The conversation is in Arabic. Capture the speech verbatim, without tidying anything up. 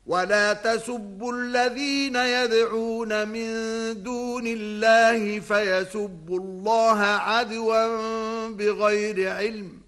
ولا تسبوا الذين يدعون من دون الله فيسبوا الله عدوا بغير علم